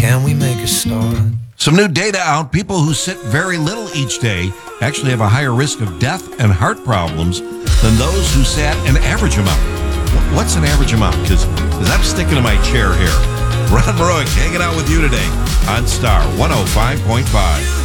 can we make a start? Some new data out. People who sit very little each day actually have a higher risk of death and heart problems than those who sat an average amount. What's an average amount? Because I'm sticking to my chair here. Ron Maroic hanging out with you today on Star 105.5.